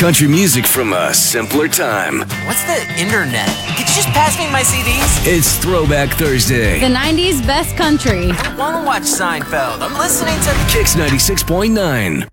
Country music from a simpler time. What's the internet? Could you just pass me my CDs? It's Throwback Thursday. The 90s best country. I don't want to watch Seinfeld. I'm listening to Kicks 96.9.